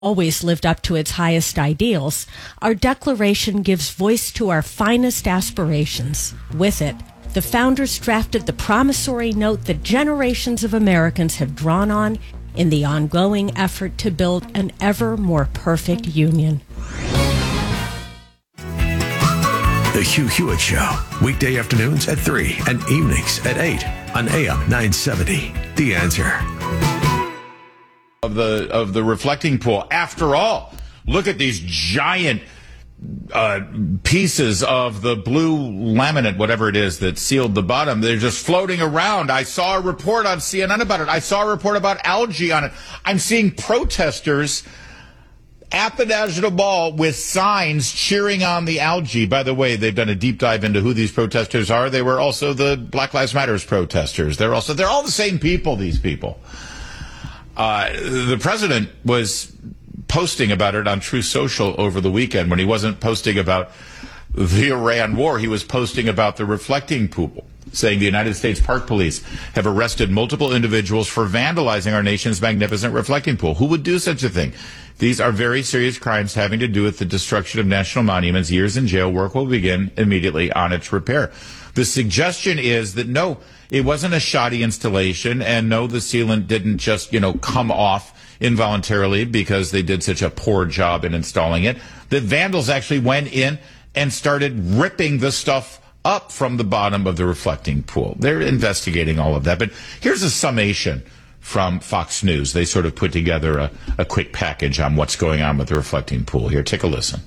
always lived up to its highest ideals, our Declaration gives voice to our finest aspirations. With it, the founders drafted the promissory note that generations of Americans have drawn on in the ongoing effort to build an ever more perfect union. The Hugh Hewitt Show, weekday afternoons at 3 and evenings at 8 on AM 970. The Answer. Of the reflecting pool. After all, look at these giant pieces of the blue laminate, whatever it is, that sealed the bottom. They're just floating around. I saw a report on CNN about it. I saw a report about algae on it. I'm seeing protesters at the National Mall with signs cheering on the algae. By the way, they've done a deep dive into who these protesters are. They were also the Black Lives Matter protesters. They're all the same people, these people. The president was posting about it on Truth Social over the weekend. When he wasn't posting about the Iran war, he was posting about the reflecting pool, saying the United States Park Police have arrested multiple individuals for vandalizing our nation's magnificent reflecting pool. Who would do such a thing? These are very serious crimes having to do with the destruction of national monuments. Years in jail. Work will begin immediately on its repair. The suggestion is that no, it wasn't a shoddy installation, and no, the sealant didn't just, come off involuntarily because they did such a poor job in installing it. The vandals actually went in and started ripping the stuff up from the bottom of the reflecting pool. They're investigating all of that. But here's a summation from Fox News. They sort of put together a quick package on what's going on with the reflecting pool. Here, take a listen.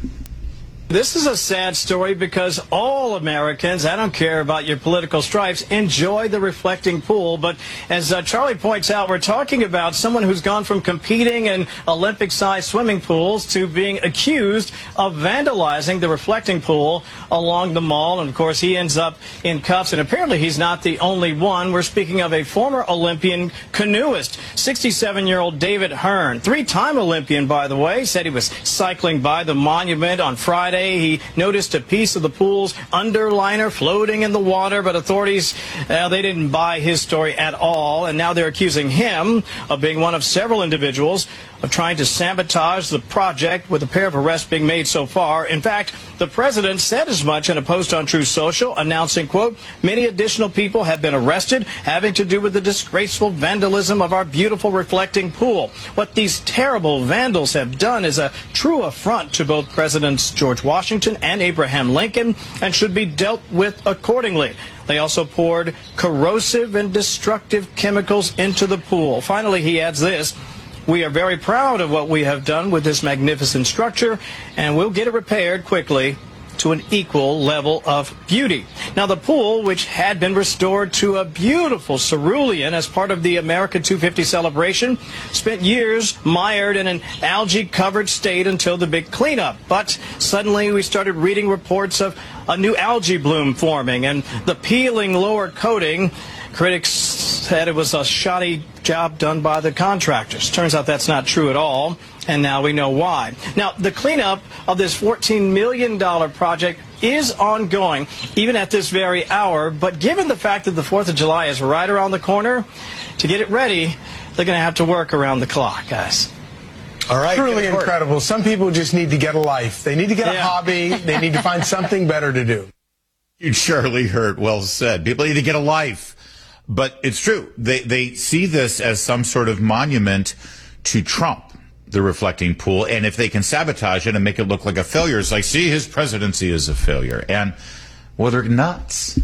This is a sad story because all Americans, I don't care about your political stripes, enjoy the reflecting pool. But as Charlie points out, we're talking about someone who's gone from competing in Olympic-sized swimming pools to being accused of vandalizing the reflecting pool along the mall. And, of course, he ends up in cuffs. And apparently he's not the only one. We're speaking of a former Olympian canoeist, 67-year-old David Hearn, three-time Olympian, by the way, said he was cycling by the monument on Friday. He noticed a piece of the pool's underliner floating in the water, but authorities, they didn't buy his story at all, and now they're accusing him of being one of several individuals of trying to sabotage the project, with a pair of arrests being made so far. In fact, the president said as much in a post on Truth Social, announcing, quote, many additional people have been arrested having to do with the disgraceful vandalism of our beautiful reflecting pool. What these terrible vandals have done is a true affront to both Presidents George Washington and Abraham Lincoln, and should be dealt with accordingly. They also poured corrosive and destructive chemicals into the pool. Finally, he adds this: we are very proud of what we have done with this magnificent structure, and we'll get it repaired quickly to an equal level of beauty. Now, the pool, which had been restored to a beautiful cerulean as part of the America 250 celebration, spent years mired in an algae-covered state until the big cleanup. But suddenly we started reading reports of a new algae bloom forming and the peeling lower coating. Critics said it was a shoddy job done by the contractors. Turns out that's not true at all, and now we know why. Now, the cleanup of this $14 million project is ongoing, even at this very hour, but given the fact that the 4th of July is right around the corner, to get it ready, they're going to have to work around the clock, guys. All right. Truly incredible. Some people just need to get a life. They need to get a hobby. They need to find something better to do. You Charlie Hurt, well said. People need to get a life. But it's true. They see this as some sort of monument to Trump, the reflecting pool. And if they can sabotage it and make it look like a failure, it's like, see, his presidency is a failure. And, well, they're nuts.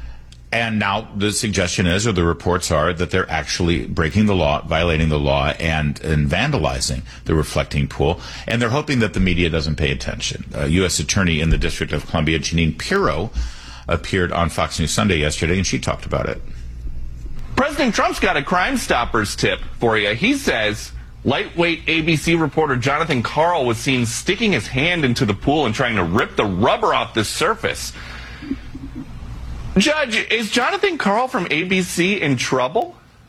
And now the suggestion is, or the reports are, that they're actually breaking the law, violating the law, and vandalizing the reflecting pool. And they're hoping that the media doesn't pay attention. U.S. Attorney in the District of Columbia, Jeanine Pirro, appeared on Fox News Sunday yesterday, and she talked about it. President Trump's got a Crime Stoppers tip for you. He says lightweight ABC reporter Jonathan Karl was seen sticking his hand into the pool and trying to rip the rubber off the surface. Judge, is Jonathan Karl from ABC in trouble?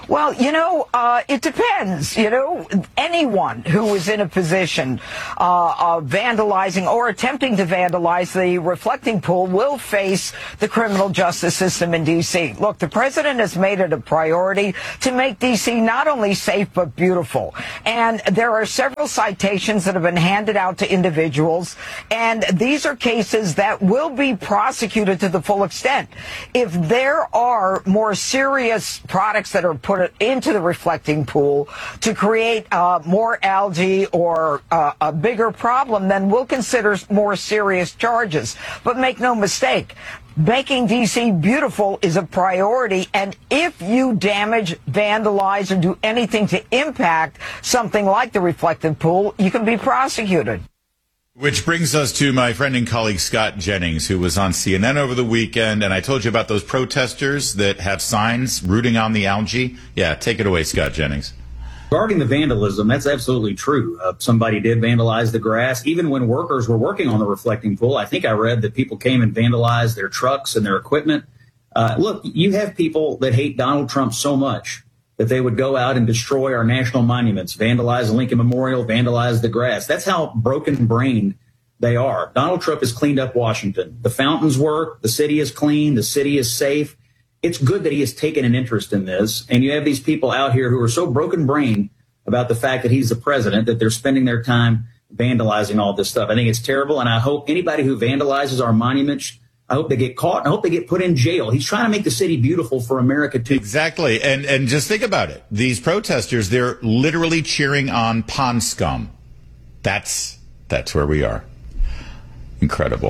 Well, it depends. Anyone who is in a position of vandalizing or attempting to vandalize the reflecting pool will face the criminal justice system in D.C. Look, the president has made it a priority to make D.C. not only safe but beautiful. And there are several citations that have been handed out to individuals, and these are cases that will be prosecuted to the full extent. If there are more serious products that are put into the reflecting pool to create more algae or a bigger problem, then we'll consider more serious charges. But make no mistake, making D.C. beautiful is a priority, and if you damage, vandalize, or do anything to impact something like the reflective pool, you can be prosecuted. Which brings us to my friend and colleague Scott Jennings, who was on CNN over the weekend, and I told you about those protesters that have signs rooting on the algae. Yeah, take it away, Scott Jennings. Regarding the vandalism, that's absolutely true. Somebody did vandalize the grass. Even when workers were working on the reflecting pool, I think I read that people came and vandalized their trucks and their equipment. Look, you have people that hate Donald Trump so much that they would go out and destroy our national monuments, vandalize the Lincoln Memorial, vandalize the grass. That's how broken-brained they are. Donald Trump has cleaned up Washington. The fountains work. The city is clean. The city is safe. It's good that he has taken an interest in this. And you have these people out here who are so broken-brained about the fact that he's the president that they're spending their time vandalizing all this stuff. I think it's terrible, and I hope anybody who vandalizes our monuments, I hope they get caught, and I hope they get put in jail. He's trying to make the city beautiful for America, too. Exactly. And just think about it. These protesters, they're literally cheering on pond scum. That's where we are. Incredible.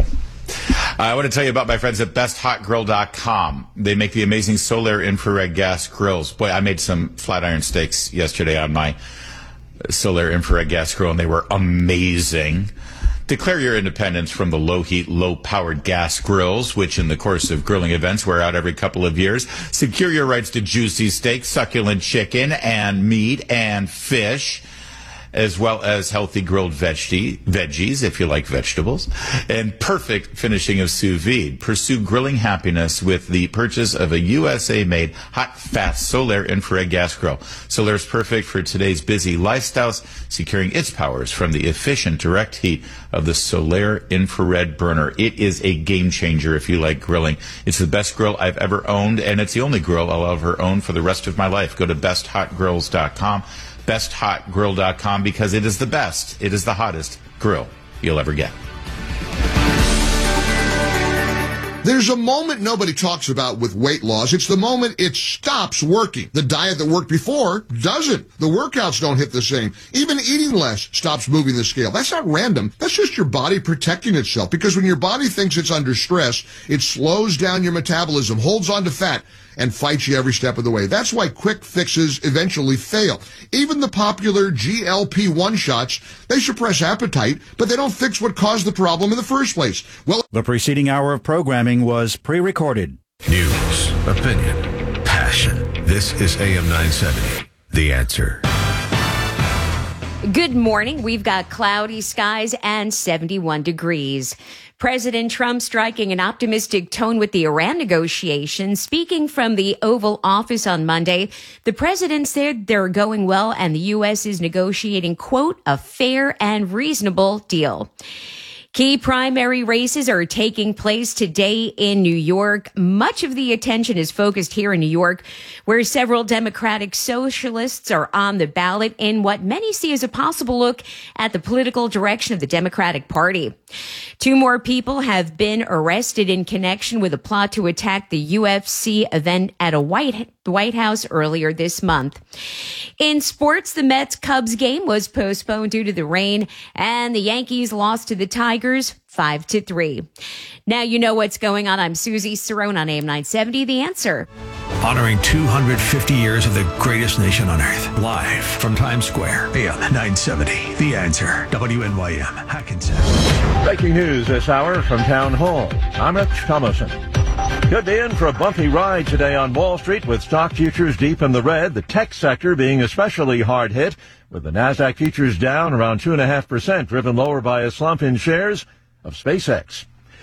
I want to tell you about my friends at BestHotGrill.com. They make the amazing Solar Infrared Gas grills. Boy, I made some flat iron steaks yesterday on my Solar Infrared Gas grill, and they were amazing. Declare your independence from the low-heat, low-powered gas grills, which in the course of grilling events wear out every couple of years. Secure your rights to juicy steak, succulent chicken, and meat, and fish, as well as healthy grilled veggies, if you like vegetables, and perfect finishing of sous vide. Pursue grilling happiness with the purchase of a USA-made hot, fast Solar Infrared Gas Grill. Solar is perfect for today's busy lifestyles, securing its powers from the efficient direct heat of the Solar Infrared Burner. It is a game changer if you like grilling. It's the best grill I've ever owned, and it's the only grill I'll ever own for the rest of my life. Go to BestHotGrills.com. BestHotGrill.com, because it is the best. It is the hottest grill you'll ever get. There's a moment nobody talks about with weight loss. It's the moment it stops working. The diet that worked before doesn't. The workouts don't hit the same. Even eating less stops moving the scale. That's not random. That's just your body protecting itself, because when your body thinks it's under stress, it slows down your metabolism, holds on to fat, and fights you every step of the way. That's why quick fixes eventually fail. Even the popular GLP-1 shots, they suppress appetite, but they don't fix what caused the problem in the first place. Well, the preceding hour of programming was pre-recorded. News, opinion, passion. This is AM 970, The Answer. Good morning. We've got cloudy skies and 71 degrees. President Trump striking an optimistic tone with the Iran negotiations. Speaking from the Oval Office on Monday, the president said they're going well and the U.S. is negotiating, quote, a fair and reasonable deal. Key primary races are taking place today in New York. Much of the attention is focused here in New York, where several Democratic socialists are on the ballot in what many see as a possible look at the political direction of the Democratic Party. 2 more people have been arrested in connection with a plot to attack the UFC event at a White House earlier this month. In sports, the Mets-Cubs game was postponed due to the rain, and the Yankees lost to the Tigers 5-3. Now you know what's going on. I'm Susie Cerrone on AM 970, The Answer. Honoring 250 years of the greatest nation on earth. Live from Times Square. AM 970, The Answer. WNYM, Hackensack. Breaking news this hour from Town Hall. I'm Rich Thomason. Could be in for a bumpy ride today on Wall Street with stock futures deep in the red, the tech sector being especially hard hit, with the Nasdaq futures down around 2.5%, driven lower by a slump in shares of SpaceX.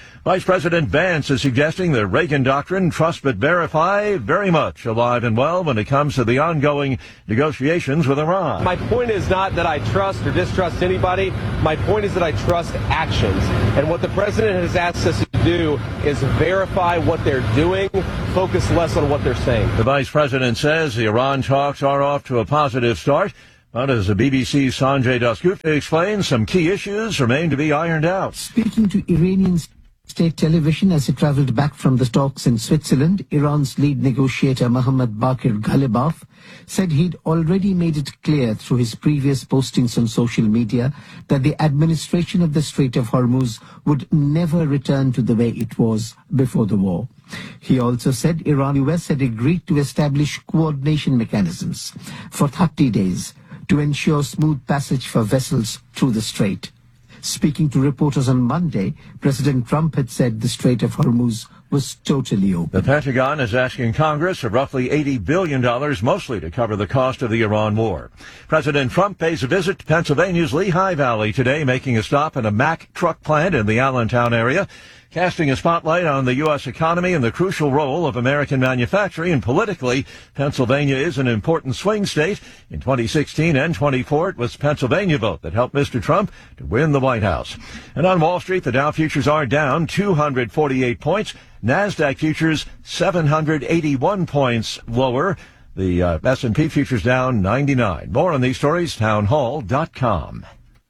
Vice President Vance is suggesting the Reagan doctrine, trust but verify, very much alive and well when it comes to the ongoing negotiations with Iran. My point is not that I trust or distrust anybody. My point is that I trust actions. And what the president has asked us to do is verify what they're doing, focus less on what they're saying. The vice president says the Iran talks are off to a positive start. But as the BBC's Sanjay Dasgupta explains, some key issues remain to be ironed out. Speaking to Iranian state television as he traveled back from the talks in Switzerland, Iran's lead negotiator Mohammad Bakir Ghalibaf said he'd already made it clear through his previous postings on social media that the administration of the Strait of Hormuz would never return to the way it was before the war. He also said Iran and US had agreed to establish coordination mechanisms for 30 days to ensure smooth passage for vessels through the strait. Speaking to reporters on Monday, President Trump had said the Strait of Hormuz was totally open. The Pentagon is asking Congress for roughly $80 billion, mostly to cover the cost of the Iran war. President Trump pays a visit to Pennsylvania's Lehigh Valley today, making a stop at a Mack truck plant in the Allentown area, casting a spotlight on the U.S. economy and the crucial role of American manufacturing. And politically, Pennsylvania is an important swing state. In 2016 and 2024, it was the Pennsylvania vote that helped Mr. Trump to win the White House. And on Wall Street, the Dow futures are down 248 points. NASDAQ futures 781 points lower. The S&P futures down 99. More on these stories, townhall.com.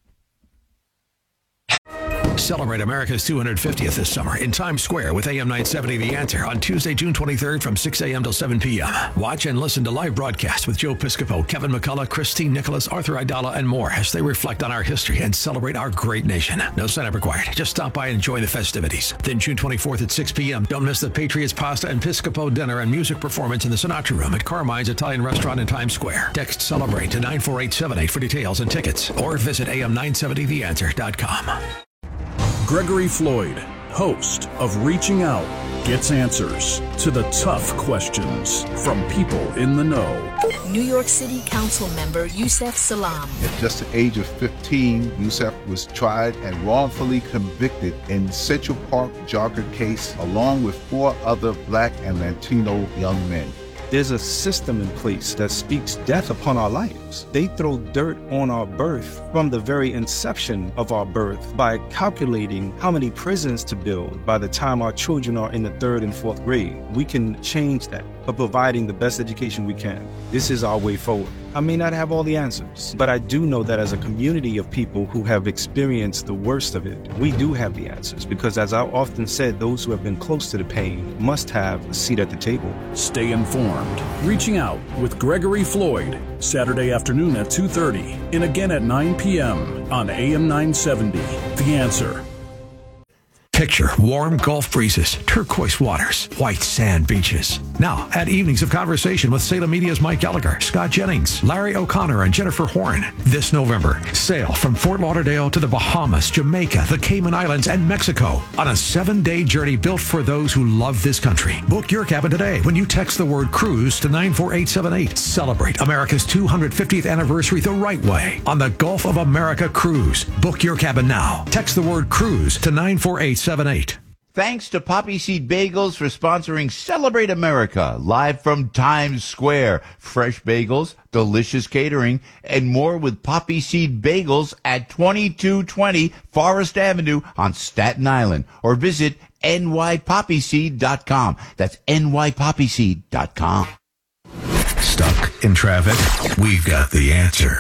Celebrate America's 250th this summer in Times Square with AM 970 The Answer on Tuesday, June 23rd from 6 a.m. till 7 p.m. Watch and listen to live broadcasts with Joe Piscopo, Kevin McCullough, Christine Nicholas, Arthur Aidala, and more as they reflect on our history and celebrate our great nation. No sign-up required. Just stop by and enjoy the festivities. Then June 24th at 6 p.m. Don't miss the Patriots Pasta and Piscopo dinner and music performance in the Sinatra Room at Carmine's Italian Restaurant in Times Square. Text CELEBRATE to 94878 for details and tickets, or visit am970theanswer.com. Gregory Floyd, host of Reaching Out, gets answers to the tough questions from people in the know. New York City Council member Yusef Salaam. At just the age of 15, Yusef was tried and wrongfully convicted in Central Park jogger case along with 4 other Black and Latino young men. There's a system in place that speaks death upon our lives. They throw dirt on our birth from the very inception of our birth by calculating how many prisons to build by the time our children are in the 3rd and 4th grade. We can change that by providing the best education we can. This is our way forward. I may not have all the answers, but I do know that as a community of people who have experienced the worst of it, we do have the answers because, as I often said, those who have been close to the pain must have a seat at the table. Stay informed. Reaching Out with Gregory Floyd, Saturday afternoon at 2:30 and again at 9 p.m. on AM 970. The Answer. Picture warm Gulf breezes, turquoise waters, white sand beaches. Now, add evenings of conversation with Salem Media's Mike Gallagher, Scott Jennings, Larry O'Connor, and Jennifer Horn. This November, sail from Fort Lauderdale to the Bahamas, Jamaica, the Cayman Islands, and Mexico on a 7-day journey built for those who love this country. Book your cabin today when you text the word cruise to 94878. Celebrate America's 250th anniversary the right way on the Gulf of America Cruise. Book your cabin now. Text the word cruise to 94878. Thanks to Poppy Seed Bagels for sponsoring Celebrate America, live from Times Square. Fresh bagels, delicious catering, and more with Poppy Seed Bagels at 2220 Forest Avenue on Staten Island. Or visit nypoppyseed.com. That's nypoppyseed.com. Stuck in traffic? We've got the answer.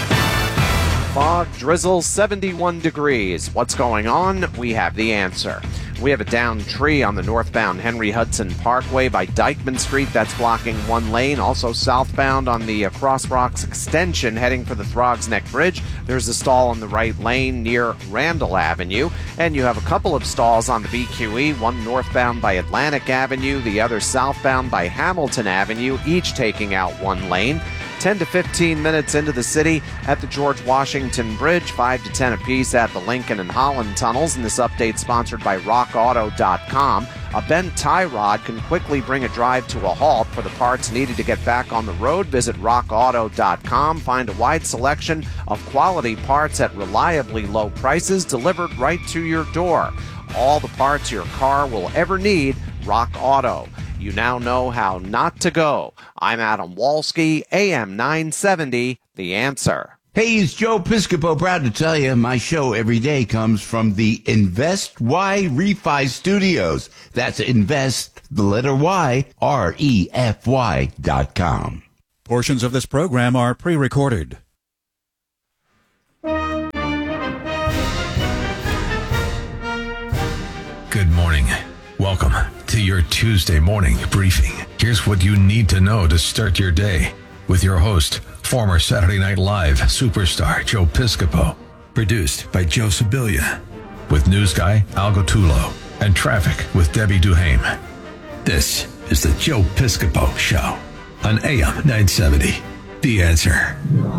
Fog, drizzle, 71 degrees. What's going on? We have the answer. We have a downed tree on the northbound Henry Hudson Parkway by Dyckman Street. That's blocking one lane. Also southbound on the Cross Rocks extension heading for the Throgs Neck Bridge. There's a stall on the right lane near Randall Avenue. And you have a couple of stalls on the BQE, one northbound by Atlantic Avenue, the other southbound by Hamilton Avenue, each taking out one lane. 10 to 15 minutes into the city at the George Washington Bridge, 5 to 10 apiece at the Lincoln and Holland tunnels. And this update sponsored by RockAuto.com. A bent tie rod can quickly bring a drive to a halt. For the parts needed to get back on the road, visit RockAuto.com. Find a wide selection of quality parts at reliably low prices delivered right to your door. all the parts your car will ever need, Rock Auto. You now know how not to go. I'm Adam Walski, AM 970, The Answer. Hey, it's Joe Piscopo. Proud to tell you my show every day comes from the Invest Y Refi Studios. That's Invest, the letter Y, REFY.com. Portions of this program are pre-recorded. Good morning. Welcome to your Tuesday morning briefing. Here's what you need to know to start your day with your host, former Saturday Night Live superstar Joe Piscopo. Produced by Joe Sibilia. With news guy Al Gottulo and traffic with Debbie Duhame. This is the Joe Piscopo Show on AM 970. The Answer.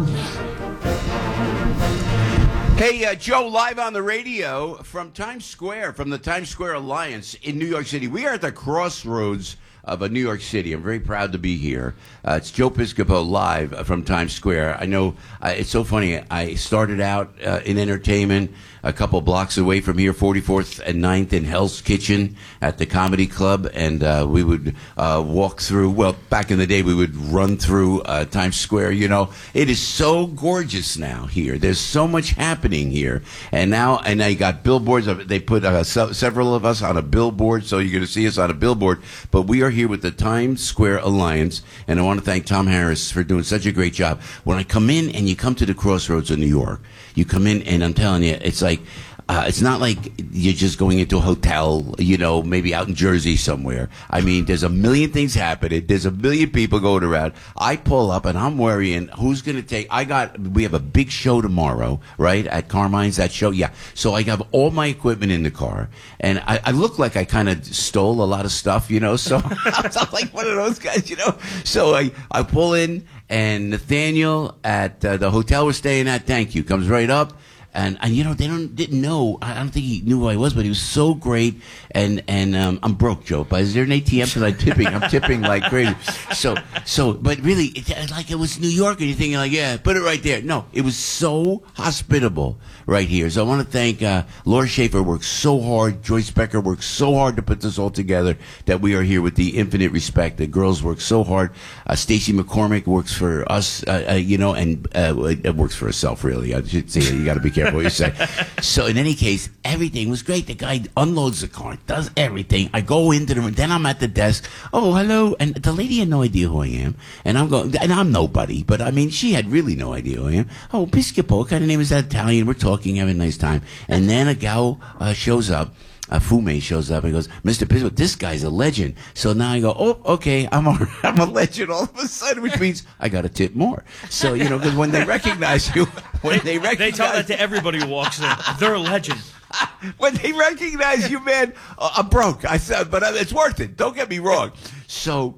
Hey, Joe, live on the radio from Times Square, from the Times Square Alliance in New York City. We are at the crossroads of New York City. I'm very proud to be here. It's Joe Piscopo live from Times Square. I know it's so funny. I started out in entertainment a couple blocks away from here, 44th and 9th in Hell's Kitchen at the Comedy Club, and we would walk through, well, back in the day, we would run through Times Square. You know, it is so gorgeous now here. There's so much happening here. And now you got billboards. They put several of us on a billboard, so you're going to see us on a billboard. But we are here with the Times Square Alliance, and I want to thank Tom Harris for doing such a great job. When I come in and you come to the crossroads of New York, you come in and I'm telling you, it's like, it's not like you're just going into a hotel, you know, maybe out in Jersey somewhere. I mean, there's a million things happening. There's a million people going around. I pull up and I'm worrying who's going to take. We have a big show tomorrow, right? At Carmine's, that show. Yeah. So I have all my equipment in the car, and I look like I kind of stole a lot of stuff, you know. So I'm like one of those guys, you know. So I pull in, and Nathaniel at the hotel we're staying at, thank you, comes right up. And you know, they didn't know. I don't think he knew who I was, but he was so great. And I'm broke, Joe. But is there an ATM? Because I'm tipping like crazy. So, but really, it was New York, and you're thinking like, yeah, put it right there. No, it was so hospitable right here. So I want to thank Laura Schaefer worked so hard. Joyce Becker worked so hard to put this all together that we are here with the infinite respect. The girls work so hard. Stacey McCormick works for us, you know, and it works for herself, really. I should say you got to be careful what you say. So in any case, everything was great. The guy unloads the car, does everything. I go into the room, then I'm at the desk. Oh, hello. And the lady had no idea who I am. And I'm nobody, but I mean, she had really no idea who I am. Oh, Piscopo, what kind of name is that? Italian. We're talking, having a nice time. And then a gal shows up. Fume shows up and goes, Mr. Piscopo, this guy's a legend. So now I go, oh, okay, I'm a legend all of a sudden, which means I got to tip more. So, you know, because when they recognize you, they tell that to everybody who walks in. They're a legend. When they recognize you, man, I'm broke. I said, but it's worth it. Don't get me wrong. So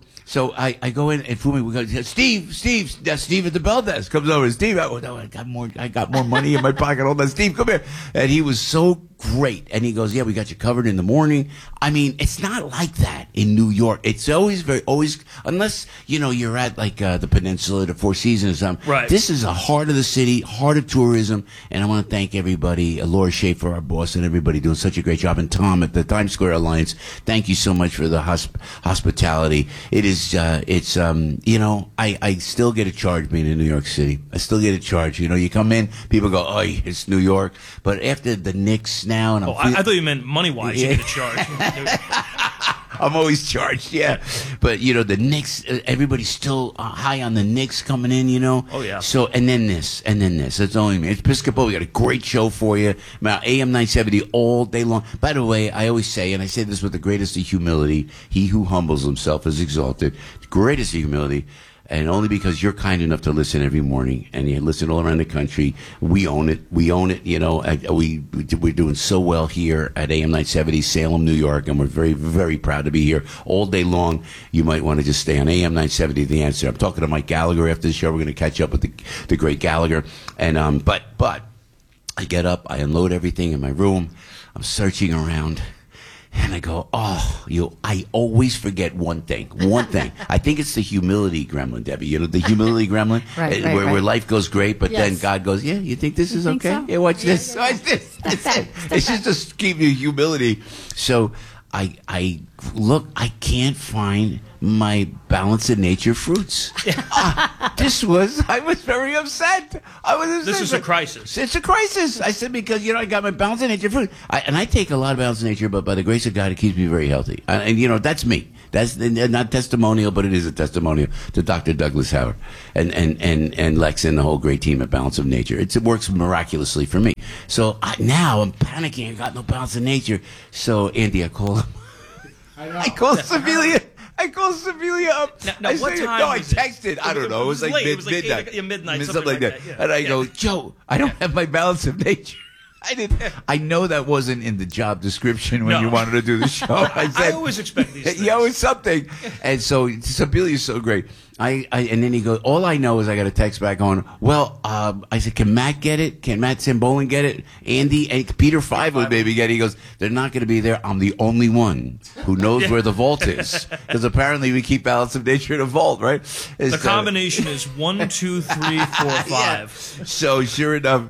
I go in and Fumi, we go, Steve at the bell desk comes over. Steve, I got more money in my pocket. Hold on, Steve, come here. And he was so great. And he goes, yeah, we got you covered in the morning. I mean, it's not like that in New York. It's always unless, you know, you're at like the Peninsula, the Four Seasons or something. Right. This is the heart of the city, heart of tourism. And I want to thank everybody, Laura Schaefer, our boss, and everybody doing such a great job. And Tom at the Times Square Alliance, thank you so much for the hospitality. It is, you know, I still get a charge being in New York City. I still get a charge. You know, you come in, people go, oh, it's New York. But after the Knicks now, and I thought you meant money-wise, you get a charge. I'm always charged, yeah. But, you know, the Knicks, everybody's still high on the Knicks coming in, you know. Oh, yeah. So, and then this. That's only me. It's Piscopo. We got a great show for you. AM 970 all day long. By the way, I always say, and I say this with the greatest of humility, he who humbles himself is exalted. The greatest of humility. And only because you're kind enough to listen every morning, and you listen all around the country. We own it. You know, we're doing so well here at AM 970, Salem, New York, and we're very, very proud to be here all day long. You might want to just stay on AM 970, The Answer. I'm talking to Mike Gallagher after the show. We're going to catch up with the great Gallagher. And but I get up, I unload everything in my room. I'm searching around. And I go, I always forget one thing. I think it's the humility gremlin, Debbie. You know, the humility gremlin, where life goes great, but then God goes, yeah, you think this is okay? So? Yeah, watch this. Watch this. It's just to keep you humility. So I look, I can't find my Balance of Nature fruits. I was very upset. This is a crisis. It's a crisis. I said, because, I got my Balance of Nature fruit. And I take a lot of Balance of Nature, but by the grace of God, it keeps me very healthy. And that's me. That's not testimonial, but it is a testimonial to Dr. Douglas Howard and Lex and the whole great team at Balance of Nature. It works miraculously for me. So now I'm panicking. I got no Balance of Nature. So, Andy, I call him. I call Sevilla. I called Sevilla up. Now, what time I texted. I don't know. It was like midnight. Midnight, something like that. Yeah. And I go, Joe, I don't have my Balance of Nature. I know that wasn't in the job description when you wanted to do the show. I always expect these things. Yeah, it's something. And so Sevilla is so great. And then he goes, all I know is I got a text back on, I said, can Matt get it? Can Matt Sambolin get it? Andy and Peter Five would maybe get it. He goes, they're not going to be there. I'm the only one who knows where the vault is. Because apparently we keep Balance of Nature in a vault, right? The combination is 1, 2, 3, 4, 5. Yeah. So sure enough,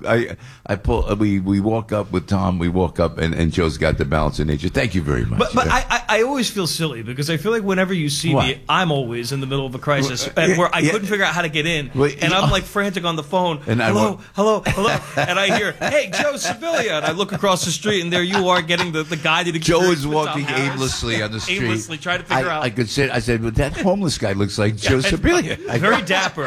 we walk up with Tom. We walk up and Joe's got the Balance of Nature. Thank you very much. But I always feel silly because I feel like whenever you see me, I'm always in the middle of a crisis. And where I couldn't figure out how to get in, and I'm like frantic on the phone. And hello, and I hear, "Hey, Joe Sevilla," and I look across the street, and there you are getting the guided experience. Joe is walking aimlessly on the street, aimlessly trying to figure out. I said, "But that homeless guy looks like Joe Sevilla." Very dapper.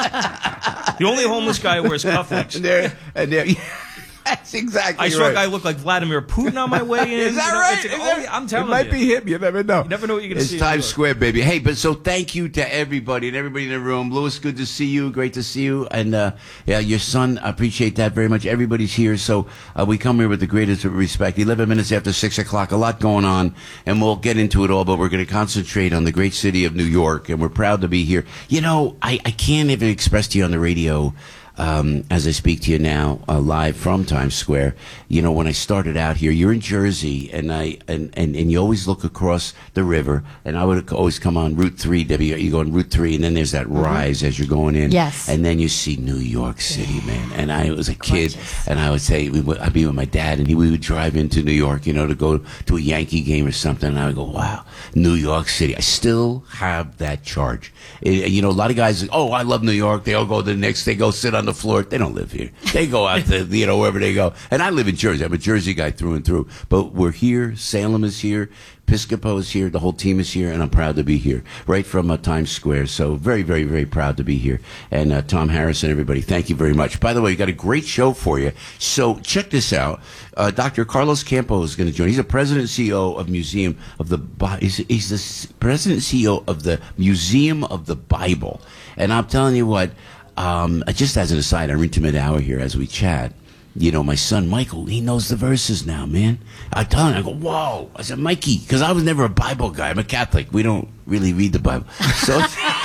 The only homeless guy who wears cufflinks. And there. That's exactly right. I saw a guy look like Vladimir Putin on my way in. Is that right? I'm telling you. It might be him. You never know. You never know what you're going to see. It's Times Square, baby. Hey, but so thank you to everybody and everybody in the room. Louis, good to see you. Great to see you. And your son, I appreciate that very much. Everybody's here. So we come here with the greatest respect. 11 minutes after 6 o'clock. A lot going on. And we'll get into it all, but we're going to concentrate on the great city of New York. And we're proud to be here. I can't even express to you on the radio, as I speak to you now, live from Times Square. When I started out here, you're in Jersey, and you always look across the river, and I would always come on Route 3, you go on Route 3, and then there's that rise as you're going in. Yes. And then you see New York City, man. And I was a kid, and I would say, I'd be with my dad, and we would drive into New York, to go to a Yankee game or something, and I would go, wow, New York City. I still have that charge. A lot of guys, I love New York. They all go to the Knicks. They go sit on the floor. They don't live here. They go out to, wherever they go. And I live in Jersey. I'm a Jersey guy through and through. But we're here. Salem is here. Piscopo is here. The whole team is here. And I'm proud to be here. Right from Times Square. So very, very, very proud to be here. And Tom Harris and everybody, thank you very much. By the way, we got a great show for you. So check this out. Dr. Carlos Campo is going to join. He's the president and CEO of Museum of the he's the president and CEO of the Museum of the Bible. And I'm telling you what, just as an aside, our intimate hour here as we chat, my son Michael, he knows the verses now, man. I tell him, I go, whoa. I said, Mikey, because I was never a Bible guy. I'm a Catholic. We don't really read the Bible. So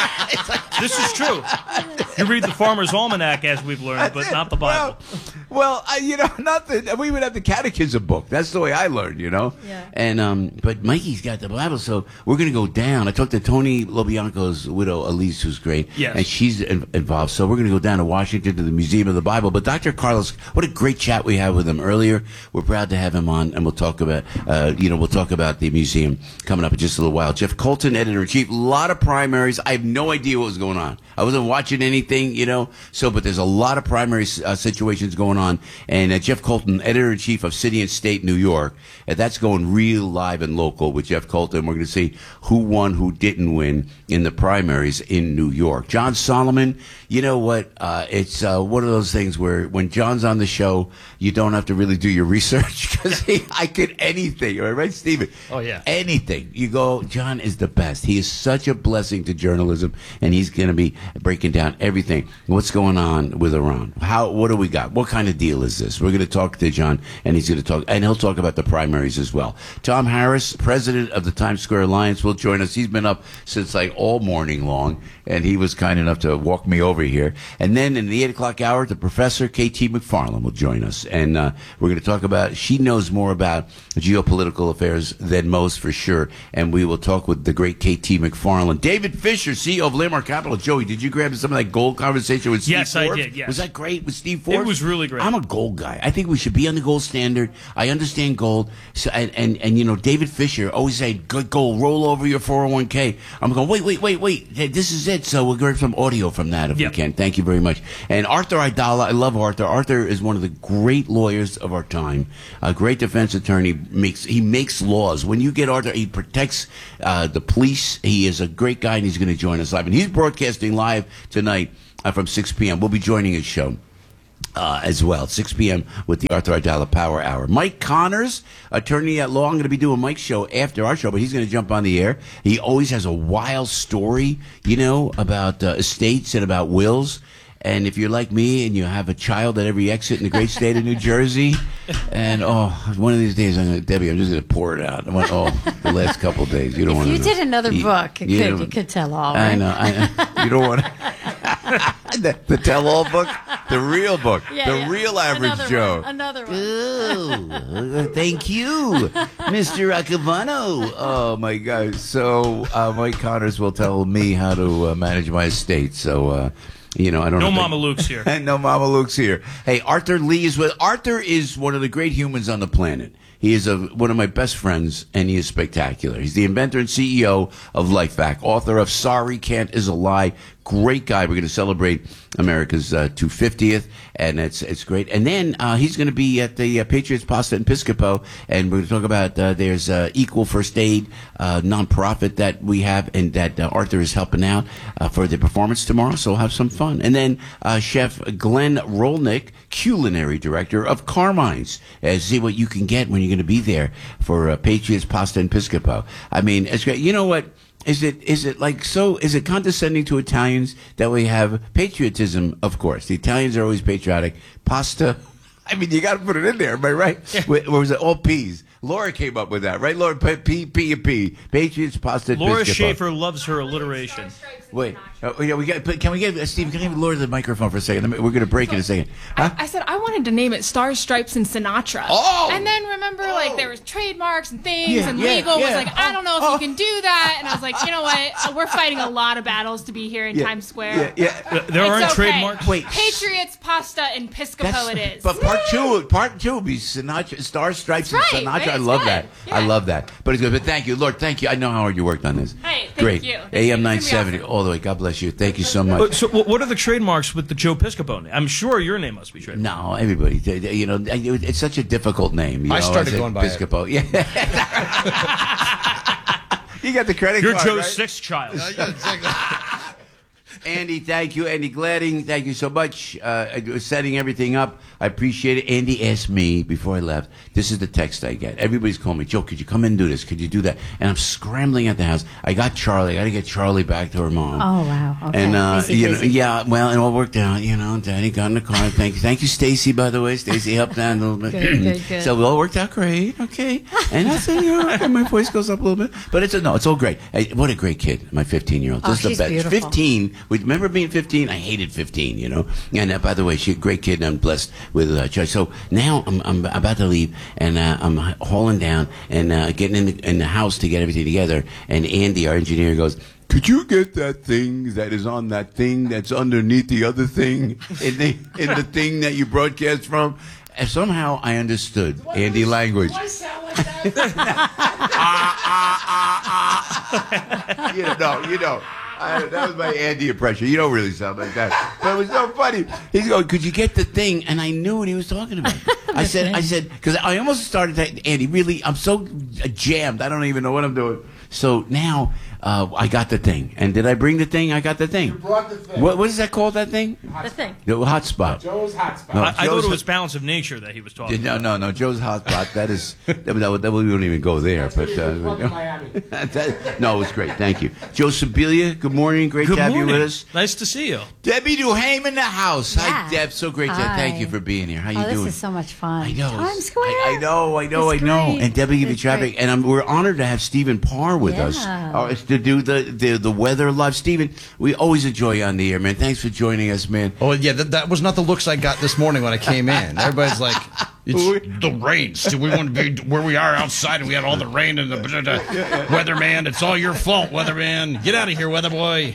this is true. You read the Farmer's Almanac, as we've learned, but not the Bible. Well, nothing. We would have the catechism book. That's the way I learned, Yeah. And but Mikey's got the Bible, so we're going to go down. I talked to Tony LoBianco's widow, Elise, who's great. Yes. And she's involved. So we're going to go down to Washington to the Museum of the Bible. But Dr. Carlos, what a great chat we had with him earlier. We're proud to have him on, and we'll talk about, we'll talk about the museum coming up in just a little while. Jeff Colton, editor-in-chief. A lot of primaries. I have no idea what was going on. I wasn't watching anything, but there's a lot of primary situations going on. And Jeff Colton, editor-in-chief of City and State New York, and that's going real live and local with Jeff Colton. We're going to see who won, who didn't win in the primaries in New York. John Solomon, you know what? It's one of those things where when John's on the show, you don't have to really do your research because I could anything. Right, Stephen? Oh, yeah. Anything. You go, John is the best. He is such a blessing to journalism, and he's going to be breaking down everything. What's going on with Iran? What do we got? What kind of deal is this? We're going to talk to John, and he'll talk about the primaries as well. Tom Harris, president of the Times Square Alliance, will join us. He's been up since all morning long. and he was kind enough to walk me over here. And then in the 8 o'clock hour, the professor, K.T. McFarland, will join us. And we're going to talk about, she knows more about geopolitical affairs than most, for sure. And we will talk with the great K.T. McFarland. David Fisher, CEO of Landmark Capital. Joey, did you grab some of that gold conversation with Steve Forbes? Yes, I did, yes. Was that great with Steve Forbes? It was really great. I'm a gold guy. I think we should be on the gold standard. I understand gold. So, and you know, David Fisher always say, good gold, roll over your 401k. I'm going, wait. Hey, this is it. So we'll grab some audio from that if we can. Thank you very much. And Arthur Aidala, I love Arthur. Arthur is one of the great lawyers of our time. A great defense attorney. He makes laws. When you get Arthur, he protects the police. He is a great guy, and he's going to join us live. And he's broadcasting live tonight from 6 p.m. We'll be joining his show. As well, 6 p.m. with the Arthur Aidala Power Hour. Mike Connors, attorney at law. I'm going to be doing Mike's show after our show, but he's going to jump on the air. He always has a wild story, you know, about estates and about wills. And if you're like me and you have a child at every exit in the great state of New Jersey, and one of these days, Debbie, I'm just going to pour it out. The last couple of days. You don't want to. If you did another book, you could tell all. Right? I know. You don't want to. The tell-all book? The real book. The real average Joe. Another one. Ooh, thank you, Mr. Acavano. Oh, my God. So Mike Connors will tell me how to manage my estate. So, you know, I don't know. No Mama Luke's here. No Mama Luke's here. Hey, Arthur Lee is with. Arthur is one of the great humans on the planet. He is one of my best friends, and he is spectacular. He's the inventor and CEO of LifeVac, author of Sorry Can't Is a Lie. Great guy. We're going to celebrate America's 250th, and it's great. And then he's going to be at the Patriots Pasta and Piscopo, and we're going to talk about there's Equal First Aid nonprofit that we have, and that Arthur is helping out for the performance tomorrow. So we'll have some fun. And then Chef Glenn Rolnick, culinary director of Carmine's. See what you can get when you're going to be there for Patriots Pasta and Piscopo. I mean, it's great. You know what? Is it condescending to Italians that we have patriotism? Of course. The Italians are always patriotic. Pasta, I mean, you got to put it in there, am I right? Yeah. Or was it all peas? Laura came up with that, right? Laura, P. Patriots, Pasta, Laura Piscopo. Schaefer loves her alliteration. Wait, can we get Steve? Can I give Laura the microphone for a second? We're going to break in a second. Huh? I said I wanted to name it Stars, Stripes, and Sinatra. Oh! And then remember, like there was trademarks and things, and legal was like, I don't know if you can do that. And I was like, you know what? We're fighting a lot of battles to be here in Times Square. There aren't trademarks. Wait, Patriots, Pasta, and Piscopo. It is. But part two will be Sinatra, Stars, Stripes, and Sinatra. Right? I love that. Yeah. I love that. But it's good. But thank you, Lord. Thank you. I know how hard you worked on this. Hey, great. You. AM 970 all the way. God bless you. Thank you so much. So what are the trademarks with the Joe Piscopo name? I'm sure your name must be trademarked. No, everybody. You know, it's such a difficult name. I started going by Piscopo. Yeah. You got the credit You're card, Joe's right? sixth child. Andy, thank you. Andy Gladding, thank you so much. Setting everything up. I appreciate it. Andy asked me before I left, this is the text I get. Everybody's calling me, Joe, could you come in and do this? Could you do that? And I'm scrambling at the house. I got Charlie. I got to get Charlie back to her mom. Oh, wow. Okay. And, Easy, you know, yeah, well, it all worked out. You know, Daddy got in the car. Thank you, Stacy, by the way. Stacy helped out a little bit. Good. So it all worked out great. Okay. And I said, you know, my voice goes up a little bit. But it's all great. Hey, what a great kid, my 15-year-old. Oh, This is the she's best. beautiful. 15. Remember being 15? I hated 15, you know. And by the way, she's a great kid, and I'm blessed with Charlie. So now I'm about to leave, and I'm hauling down and getting in the house to get everything together. And Andy, our engineer, goes, could you get that thing that is on that thing that's underneath the other thing in the thing that you broadcast from? And somehow I understood Andy language. Do I sound like that? You know. That was my Andy impression. You don't really sound like that. But it was so funny. He's going, could you get the thing? And I knew what he was talking about. I said, because I almost started to, Andy, really, I'm so jammed. I don't even know what I'm doing. So now I got the thing. And did I bring the thing? I got the thing. You brought the thing. What is that called, that thing? The thing. The hotspot. Joe's hotspot. No, I thought it was Balance of Nature that he was talking about. No. Joe's hotspot. That is, that we don't even go there. But no, it was great. Thank you. Joe Sibilia, good morning. Great to have you with us. Nice to see you. Debbie Duhame in the house. Yeah. Hi, Deb. So great to thank you for being here. How you doing? This is so much fun. I know. Times Square. I know. It's And Debbie give you It's traffic. great. And we're honored to have Stephen Parr car with us to do the weather live. Stephen, we always enjoy you on the air, man. Thanks for joining us, man. Oh, yeah, that was not the looks I got this morning when I came in. Everybody's like, it's the rain. So we want to be where we are outside, and we had all the rain and the weatherman. It's all your fault, weatherman. Get out of here, weather boy.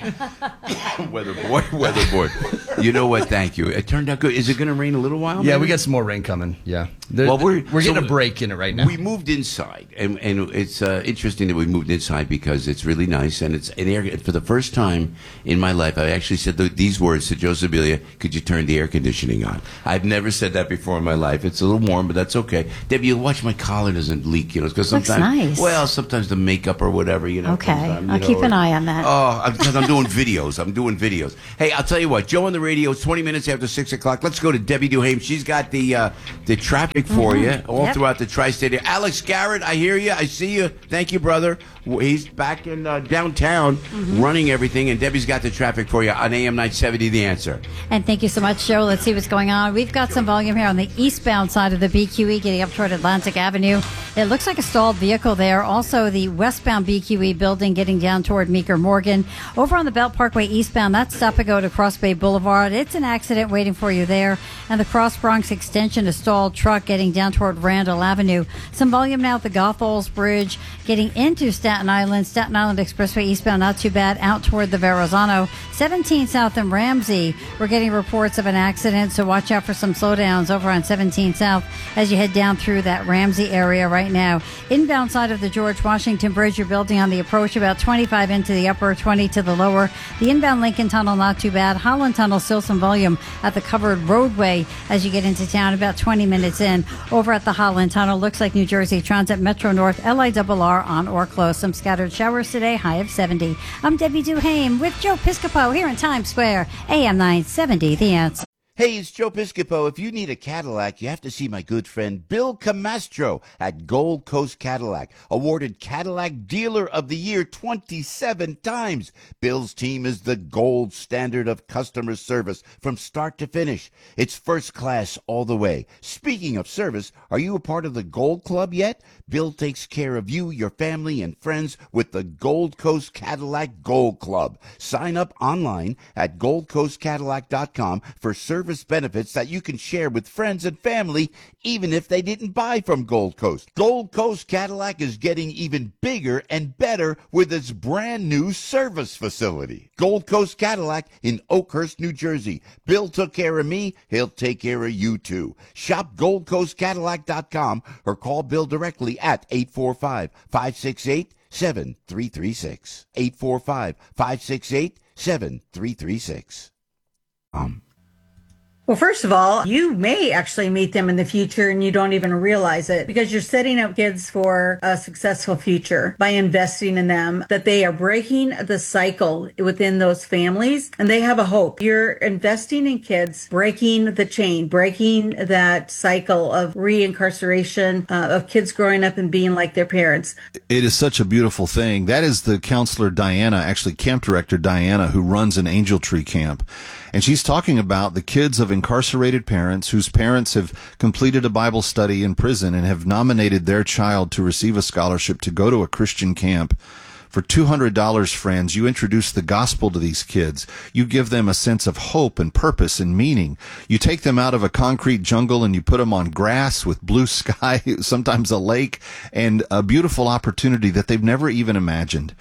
Weather boy. You know what? Thank you. It turned out good. Is it going to rain a little while? Yeah, maybe? we got some more rain coming. Yeah. We're getting a break in it right now. We moved inside, and it's interesting that we moved inside because it's really nice, and it's an air. For the first time in my life, I actually said these words to Joe Sibilia, could you turn the air conditioning on? I've never said that before in my life. It's a little warm, but that's okay. Debbie, you watch my collar doesn't leak, because sometimes, nice. Well, sometimes the makeup or whatever, Okay, I'll keep an eye on that. Oh, because I'm doing videos. Hey, I'll tell you what, Joe on the radio, it's 20 minutes after 6 o'clock. Let's go to Debbie Duhame. She's got the traffic for you all throughout the tri-state area. Alex Garrett, I hear you. I see you. Thank you, brother. He's back in downtown running everything, and Debbie's got the traffic for you on AM 970, The Answer. And thank you so much, Joe. Let's see what's going on. We've got some volume here on the eastbound side of the BQE getting up toward Atlantic Avenue. It looks like a stalled vehicle there. Also, the westbound BQE building getting down toward Meeker Morgan. Over on the Belt Parkway eastbound, that's stop and go to Cross Bay Boulevard. It's an accident waiting for you there. And the Cross Bronx extension, a stalled truck getting down toward Randall Avenue. Some volume now at the Gothalls Bridge getting into Staten Island Expressway eastbound, not too bad, out toward the Verrazano. 17 South and Ramsey, we're getting reports of an accident, so watch out for some slowdowns over on 17 South as you head down through that Ramsey area right now. Inbound side of the George Washington Bridge, you're building on the approach, about 25 into the upper, 20 to the lower. The inbound Lincoln Tunnel, not too bad. Holland Tunnel, still some volume at the covered roadway as you get into town, about 20 minutes in. Over at the Holland Tunnel, looks like New Jersey Transit Metro North, LIRR on or close. Some scattered showers today, high of 70. I'm Debbie Duhame with Joe Piscopo here in Times Square, AM 970, The Answer. Hey, it's Joe Piscopo. If you need a Cadillac, you have to see my good friend Bill Camastro at Gold Coast Cadillac, awarded Cadillac Dealer of the Year 27 times. Bill's team is the gold standard of customer service from start to finish. It's first class all the way. Speaking of service, are you a part of the Gold Club yet? Bill takes care of you, your family, and friends with the Gold Coast Cadillac Gold Club. Sign up online at goldcoastcadillac.com for service benefits that you can share with friends and family, even if they didn't buy from Gold Coast. Gold Coast Cadillac is getting even bigger and better with its brand new service facility. Gold Coast Cadillac in Oakhurst, New Jersey. Bill took care of me. He'll take care of you too. Shop goldcoastcadillac.com or call Bill directly at 845-568-7336. 845-568-7336. Well, first of all, you may actually meet them in the future and you don't even realize it because you're setting up kids for a successful future by investing in them, that they are breaking the cycle within those families and they have a hope. You're investing in kids, breaking the chain, breaking that cycle of reincarceration, of kids growing up and being like their parents. It is such a beautiful thing. That is the counselor Diana, actually camp director Diana, who runs an Angel Tree camp. And she's talking about the kids of incarcerated parents whose parents have completed a Bible study in prison and have nominated their child to receive a scholarship to go to a Christian camp. For $200, friends, you introduce the gospel to these kids. You give them a sense of hope and purpose and meaning. You take them out of a concrete jungle and you put them on grass with blue sky, sometimes a lake, and a beautiful opportunity that they've never even imagined.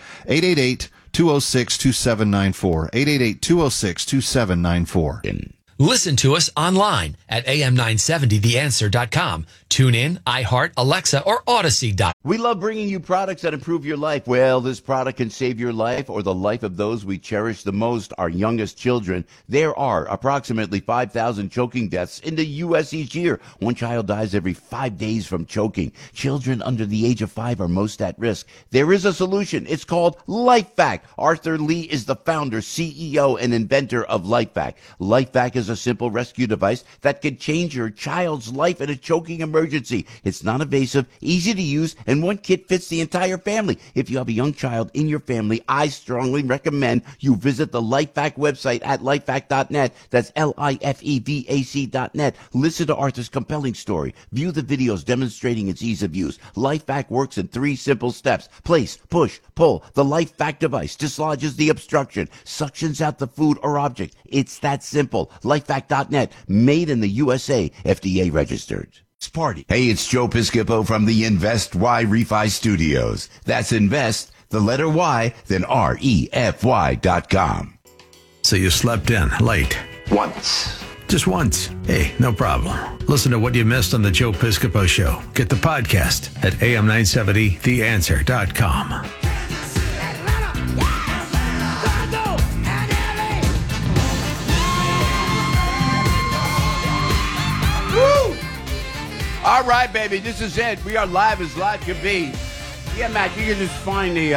888-206-2794. 888-206-2794. Listen to us online at am970theanswer.com. Tune in, iHeart, Alexa, or Odyssey. We love bringing you products that improve your life. Well, this product can save your life or the life of those we cherish the most, our youngest children. There are approximately 5,000 choking deaths in the U.S. each year. One child dies every 5 days from choking. Children under the age of 5 are most at risk. There is a solution. It's called LifeVac. Arthur Lee is the founder, CEO, and inventor of LifeVac. LifeVac is a simple rescue device that could change your child's life in a choking emergency. It's non-invasive, easy to use, and one kit fits the entire family. If you have a young child in your family, I strongly recommend you visit the LifeVac website at lifevac.net. That's LIFEVAC.net. Listen to Arthur's compelling story. View the videos demonstrating its ease of use. LifeVac works in 3 simple steps. Place, push, pull. The LifeVac device dislodges the obstruction, suctions out the food or object. It's that simple. LifeVac.net. Made in the USA. FDA registered. Party. Hey, it's Joe Piscopo from the Invest Y Refi Studios. That's invest, the letter Y, then REFY.com. So you slept in late. Once. Just once. Hey, no problem. Listen to what you missed on the Joe Piscopo Show. Get the podcast at am970theanswer.com. All right, baby, this is it. We are live as live can be. Yeah, Matt, you can just find the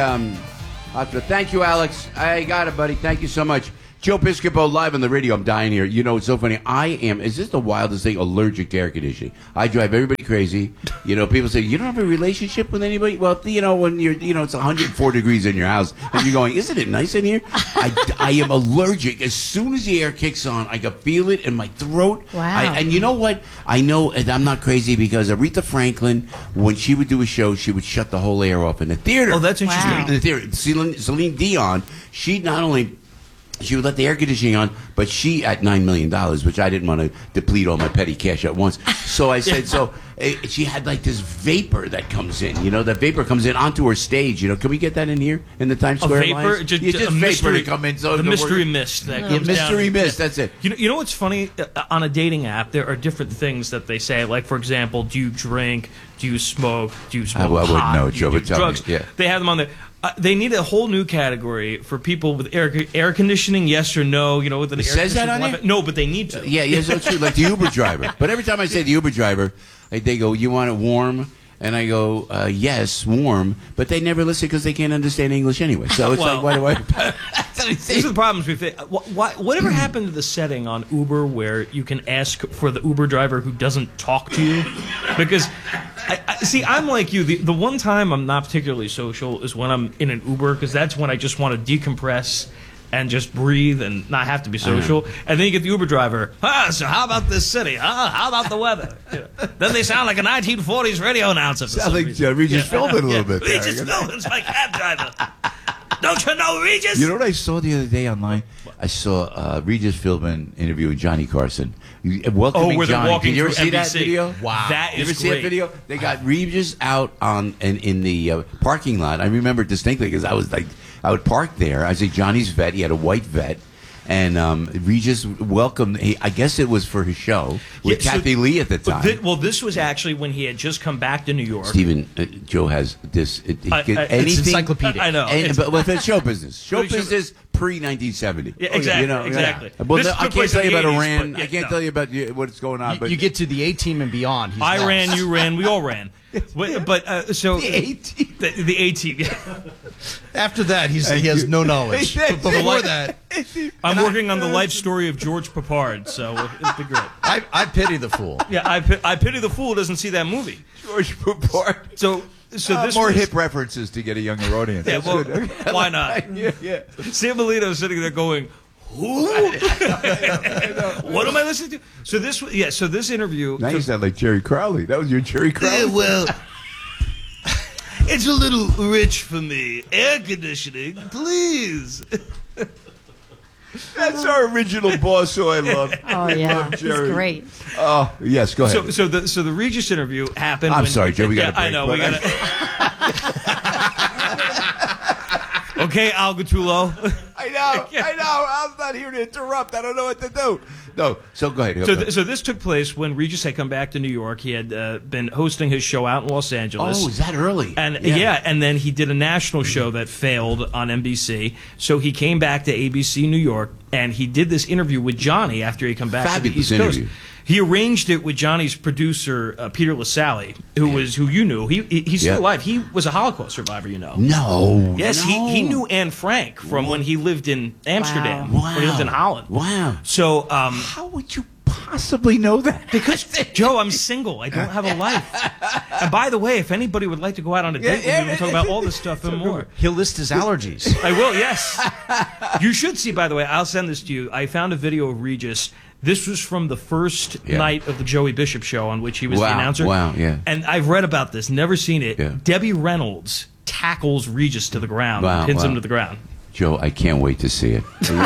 thank you, Alex. I got it, buddy. Thank you so much. Joe Piscopo live on the radio. I'm dying here. You know, it's so funny. Is this the wildest thing? Allergic to air conditioning. I drive everybody crazy. You know, people say, you don't have a relationship with anybody? Well, you know, when it's 104 degrees in your house and you're going, isn't it nice in here? I am allergic. As soon as the air kicks on, I can feel it in my throat. Wow. And you know what? I know, and I'm not crazy because Aretha Franklin, when she would do a show, she would shut the whole air off in the theater. Oh, that's interesting. Wow. In the theater. Celine Dion, she not only... She would let the air conditioning on, but she at $9 million, which I didn't want to deplete all my petty cash at once. So I said, she had like this vapor that comes in. You know, that vapor comes in onto her stage. You know, can we get that in here in the Times Square? A vapor, just vapor mystery, to come in. So the mystery mist that comes mystery down. mist. That's it. You know what's funny? On a dating app, there are different things that they say. Like, for example, do you drink? Do you smoke? Do you smoke pot? I wouldn't know, Joe, but tell drugs? me. Yeah. They have them on there. They need a whole new category for people with air conditioning, yes or no. You know, with an It air says that on conditioning. there? No, but they need to. Yeah, so true. Like the Uber driver. But every time I say the Uber driver, they go, you want it warm? And I go, yes, warm. But they never listen because they can't understand English anyway. So it's like, why do I... These are the problems we face. Whatever happened to the setting on Uber where you can ask for the Uber driver who doesn't talk to you? Because, I'm like you. The one time I'm not particularly social is when I'm in an Uber, because that's when I just want to decompress and just breathe and not have to be social. And then you get the Uber driver. So how about this city? How about the weather? Then they sound like a 1940s radio announcer. Sound like Regis Philbin a little bit. Regis Philbin's my cab driver. Don't you know Regis? You know what I saw the other day online? I saw Regis Philbin interviewing Johnny Carson. Welcoming where they're Johnny. walking Did you ever through see that NBC. video? Wow. That is You ever see great. that video? They got Regis out in the parking lot. I remember it distinctly because I would park there. I was at Johnny's vet. He had a white vet. And Regis welcomed, I guess it was for his show, with Kathy Lee at the time. This was actually when he had just come back to New York. Stephen, Joe has this. Anything, it's encyclopedic. I know. But it's show business. Show business pre-1970. Yeah, exactly. You know, exactly. Yeah. Well, I can't tell you about 80s, Iran. I can't tell you about what's going on. But you get to the A-team and beyond. I ran, you ran, we all ran. So the A-team. The A-team. After that, he has no knowledge. But before that, I'm working on the life story of George Papard, so it'll be great. I pity the fool. Yeah, I pity the fool who doesn't see that movie. George Papard. So this more was, hip references to get a younger audience. Yeah, well, why not? Yeah. Sam Melito's sitting there going, who? What am I listening to? So this interview. Now you sound like Jerry Crowley. That was your Jerry Crowley. Yeah, well, it's a little rich for me. Air conditioning, please. That's our original boss, who I love. Oh yeah, he's Jerry. great. Oh yes, go ahead. So the Regis interview happened. I'm sorry, Joe. We got to break. I know. We got to. Okay, Al Gattulo. I know. I'm not here to interrupt. I don't know what to do. No, so go ahead. So this took place when Regis had come back to New York. He had been hosting his show out in Los Angeles. Oh, is that early? And and then he did a national show that failed on NBC. So he came back to ABC New York, and he did this interview with Johnny after he come back to the East Coast. He arranged it with Johnny's producer, Peter LaSalle, who you knew. He's still alive. He was a Holocaust survivor, you know. No. Yes, no. He knew Anne Frank from when he lived in Amsterdam, Wow. when he lived in Holland. Wow. So, how would you possibly know that? Because, Joe, I'm single. I don't have a life. And by the way, if anybody would like to go out on a date with me, we'll talk about all this stuff and more. He'll list his allergies. I will, yes. You should see, by the way, I'll send this to you. I found a video of Regis. This was from the first night of the Joey Bishop show on which he was the announcer. Wow, yeah. And I've read about this, never seen it. Yeah. Debbie Reynolds tackles Regis to the ground, pins him to the ground. Joe, I can't wait to see it.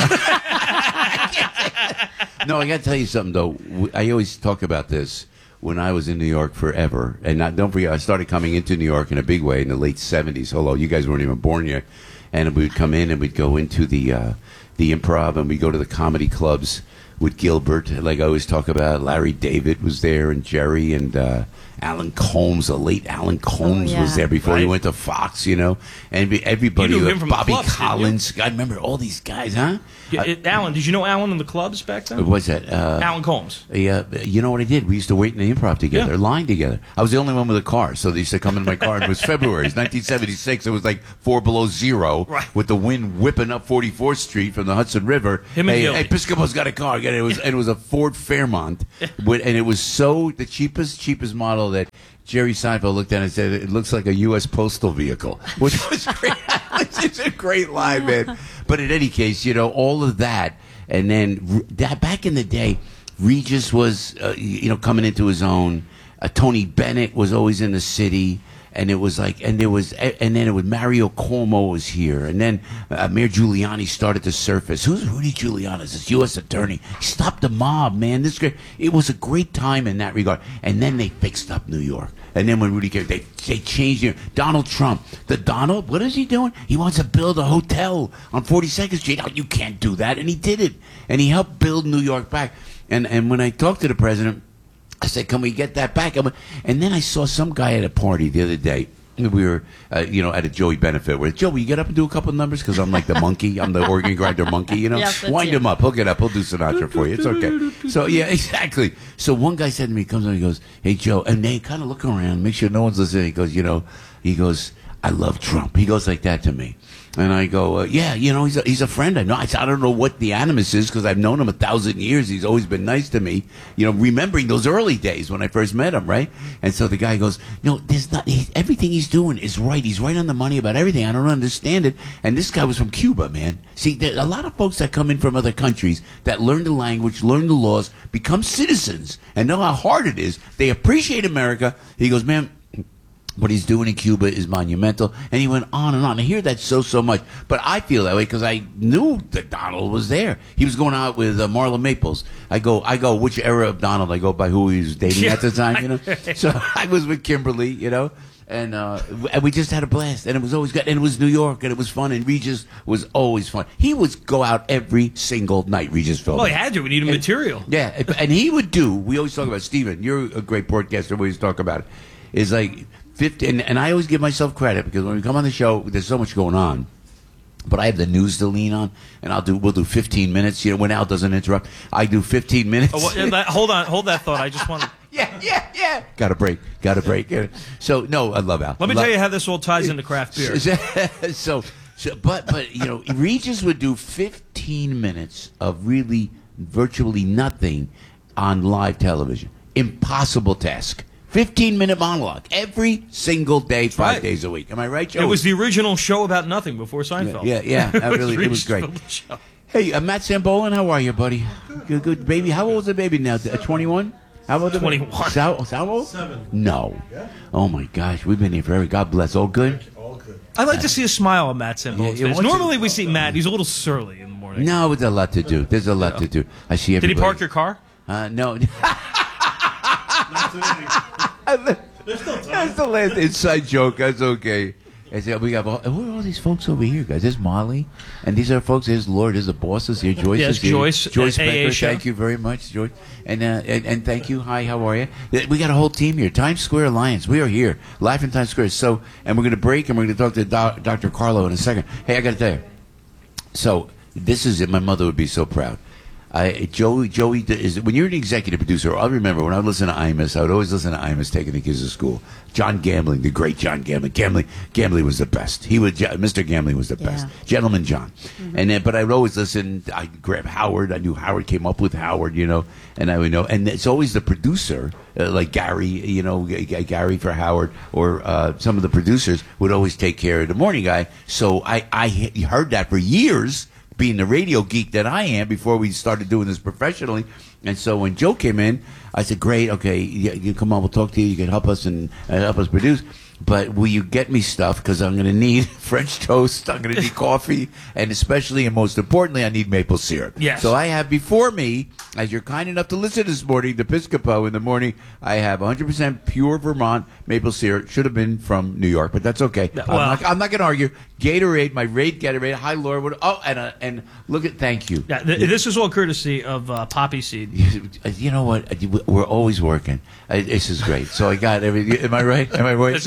No, I got to tell you something, though. I always talk about this when I was in New York forever. And don't forget, I started coming into New York in a big way in the late 70s. Hello, you guys weren't even born yet. And we would come in and we'd go into the Improv and we'd go to the comedy clubs with Gilbert, like I always talk about. Larry David was there, and Jerry, and Alan Colmes, the late Alan Colmes was there before he went to Fox, you know. And everybody, You knew him from the Bobby clubs, Collins. I remember all these guys, huh? Alan, did you know Alan in the clubs back then? What was that? Alan Colmes. Yeah, you know what I did? We used to wait in the Improv together, line together. I was the only one with a car, so they used to come in my car. And it was February, it's 1976. It was like 4 below zero, with the wind whipping up 44th Street from the Hudson River. Hey, Piscopo's got a car. It was a Ford Fairmont, and it was the cheapest model that Jerry Seinfeld looked at and said, "It looks like a U.S. postal vehicle," which was great. It's a great line, man. But in any case, you know, all of that, and then back in the day, Regis was, coming into his own. Tony Bennett was always in the city. And it was like, and then it was Mario Cuomo was here, and then Mayor Giuliani started to surface. Who's Rudy Giuliani? This U.S. attorney. He stopped the mob, man. It was a great time in that regard. And then they fixed up New York. And then when Rudy came, they changed it. Donald Trump, what is he doing? He wants to build a hotel on 42nd Street. Oh, you can't do that, and he did it. And he helped build New York back. And when I talked to the president, I said, "Can we get that back?" And then I saw some guy at a party the other day. We were, at a Joey benefit. Where Joe, will you get up and do a couple of numbers? Because I'm like the monkey. I'm the organ grinder monkey. You know, wind him up. He'll get up. He'll do Sinatra for you. It's okay. So yeah, exactly. So one guy said to me, comes on, he goes, "Hey Joe," and they kind of look around, make sure no one's listening. He goes, "I love Trump." He goes like that to me. And I go, yeah, he's a friend. I know. I don't know what the animus is because I've known him 1,000 years. He's always been nice to me, remembering those early days when I first met him, right? And so the guy goes, "No, everything he's doing is right. He's right on the money about everything. I don't understand it." And this guy was from Cuba, man. See, there's a lot of folks that come in from other countries that learn the language, learn the laws, become citizens, and know how hard it is. They appreciate America. He goes, "Man, what he's doing in Cuba is monumental," and he went on and on. I hear that so much, but I feel that way because I knew that Donald was there. He was going out with Marla Maples. I go, which era of Donald? I go by who he was dating at the time, So I was with Kimberly, and we just had a blast, and it was always good, and it was New York, and it was fun, and Regis was always fun. He would go out every single night, Regis Philbin. Well, he had to. We needed material. Yeah, and he would do. We always talk about Stephen. You're a great broadcaster. We always talk about it. Is like 50, and I always give myself credit because when we come on the show, there's so much going on. But I have the news to lean on, and we'll do 15 minutes. When Al doesn't interrupt, I do 15 minutes. Hold that thought. I just want to. Yeah. Got a break. So no, I love Al. Let me tell you how this all ties into craft beer. But Regis would do 15 minutes of really virtually nothing on live television. Impossible task. 15-minute monologue every single day, 5 days a week. Am I right, Joe? It was the original show about nothing before Seinfeld. Yeah. It was great. Hey, Matt Sambolin, how are you, buddy? Good, baby. How old is the baby now? 21? How old? 21. How old? 7. No. Yeah. Oh my gosh, we've been here forever. God bless. All good. All good. I like to see a smile on Matt Sambolin's face. Normally we see Matt. He's a little surly in the morning. No, there's a lot to do. There's a lot to do. I see everybody. Did he park your car? No. Not today. That's the last inside joke. That's okay. I said, who are all these folks over here, guys? There's Molly, and these are folks. There's Lord, there's the bosses here. Joyce is here. Joyce Becker, thank you very much, Joyce. And thank you. Hi, how are you? We got a whole team here. Times Square Alliance. We are here, live in Times Square. So, and we're going to break, and we're going to talk to Dr. Carlo in a second. Hey, I got to tell you. So, this is it. My mother would be so proud. Joey is, when you're an executive producer, I remember when I would listen to Imus, I would always listen to Imus taking the kids to school. John Gambling, the great John Gambling. Gambling was the best. Mr. Gambling was the best. Gentleman John. Mm-hmm. But I would always listen. I'd grab Howard. I knew Howard came up with Howard, and I would know. And it's always the producer, like Gary, Gary for Howard, or some of the producers would always take care of the morning guy. So I heard that for years, being the radio geek that I am, before we started doing this professionally. And so when Joe came in, I said, great, okay, you come on, we'll talk to you, you can help us and help us produce. But will you get me stuff? Because I'm going to need French toast, I'm going to need coffee, and especially and most importantly, I need maple syrup. Yes. So I have before me, as you're kind enough to listen this morning, the Piscopo in the morning, I have 100% pure Vermont maple syrup. Should have been from New York, but that's okay. Well, I'm not going to argue. Gatorade, my Raid Gatorade. Hi, Laura. And look at, thank you. Yeah, this is all courtesy of Poppy Seed. You know what? We're always working. This is great. So I got everything. Am I right? Am I right?